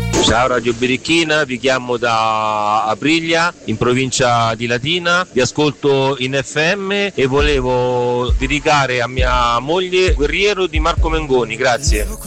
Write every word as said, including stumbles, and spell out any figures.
Ciao Radio Birichina, vi chiamo da Aprilia in provincia di Latina, vi ascolto in F M e volevo dedicare a mia moglie Guerriero di Marco Mengoni, grazie.